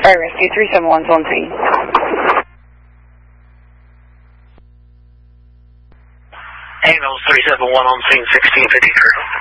Fire Rescue 371's on scene. Ambulance 371 on scene, 1653.